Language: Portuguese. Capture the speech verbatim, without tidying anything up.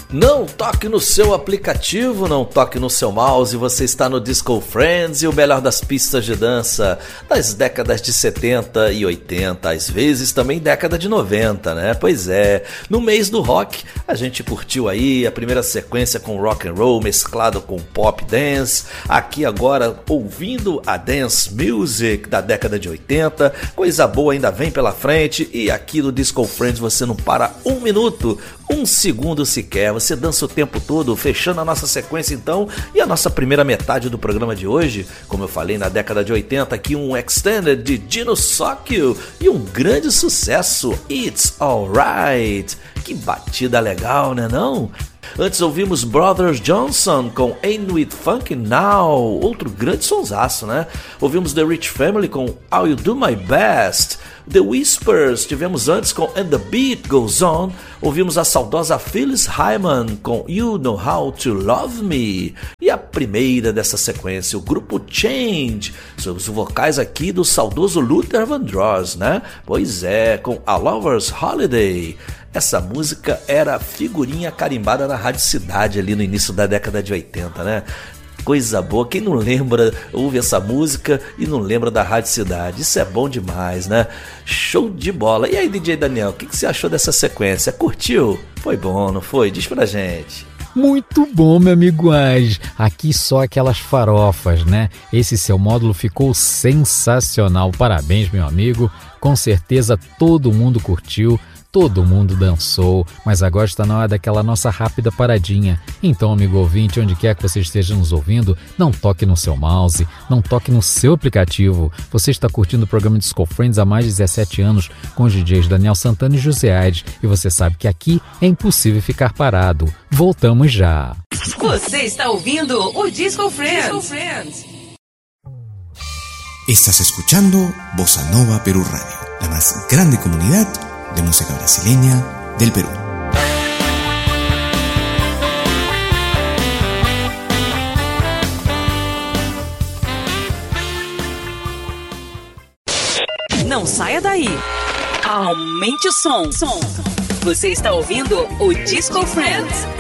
Não toque no seu aplicativo, não toque no seu mouse, você está no Disco Friends e o melhor das pistas de dança das décadas de setenta e oitenta, às vezes também década de noventa, né? Pois é, no mês do rock a gente curtiu aí a primeira sequência com rock and roll mesclado com pop dance, aqui agora ouvindo a dance music da década de oitenta, coisa boa ainda vem pela frente e aqui no Disco Friends você não para um minuto, um segundo sequer, você dança o tempo todo, fechando a nossa sequência então, e a nossa primeira metade do programa de hoje, como eu falei na década de oitenta, aqui um extended de Dino Socchio e um grande sucesso, It's Alright, que batida legal, né não? Antes ouvimos Brothers Johnson com Ain't It Funky Now, outro grande sonsaço, né? Ouvimos The Rich Family com I'll Do My Best, The Whispers tivemos antes com And The Beat Goes On, ouvimos a saudosa Phyllis Hyman com You Know How To Love Me, e a primeira dessa sequência, o grupo Change, sobre os vocais aqui do saudoso Luther Vandross, né? Pois é, com A Lover's Holiday. Essa música era figurinha carimbada na Rádio Cidade ali no início da década de oitenta, né? Coisa boa, quem não lembra, ouve essa música e não lembra da Rádio Cidade, isso é bom demais, né? Show de bola. E aí, D J Daniel, o que, que você achou dessa sequência? Curtiu? Foi bom, não foi? Diz pra gente. Muito bom, meu amigo Ange. Aqui só aquelas farofas, né? Esse seu módulo ficou sensacional. Parabéns, meu amigo. Com certeza todo mundo curtiu. Todo mundo dançou, mas agora está na hora daquela nossa rápida paradinha. Então, amigo ouvinte, onde quer que você esteja nos ouvindo, não toque no seu mouse, não toque no seu aplicativo. Você está curtindo o programa Disco Friends há mais de dezessete anos com os D Js Daniel Santana e José Aires. E você sabe que aqui é impossível ficar parado. Voltamos já. Você está ouvindo o Disco Friends. Disco Friends. Estás escuchando Bossa Nova Perú Radio, la más grande comunidad de música brasileña del Perú. Não saia daí. Aumente o som. Som. Você está ouvindo o Disco Friends.